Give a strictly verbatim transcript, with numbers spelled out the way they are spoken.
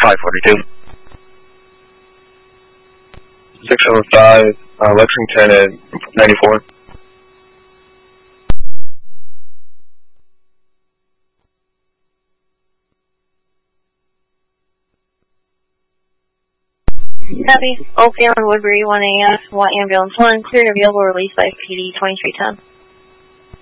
five forty-two. six oh five, uh, Lexington at ninety-four. Copy. Oakdale and Woodbury, one A F, Watt Ambulance one, cleared available, released by P D twenty-three ten.